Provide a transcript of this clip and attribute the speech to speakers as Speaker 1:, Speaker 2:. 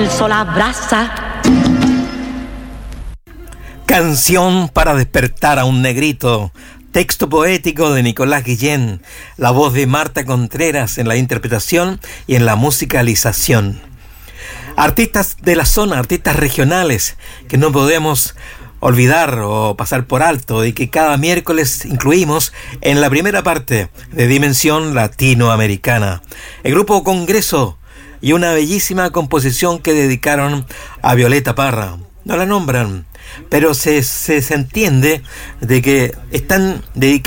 Speaker 1: el sol abraza.
Speaker 2: Canción para despertar a un negrito. Texto poético de Nicolás Guillén. La voz de Marta Contreras en la interpretación y en la musicalización. Artistas de la zona, artistas regionales que no podemos olvidar o pasar por alto y que cada miércoles incluimos en la primera parte de Dimensión Latinoamericana. El grupo Congreso y una bellísima composición que dedicaron a Violeta Parra. No la nombran, pero se entiende de que están dedicados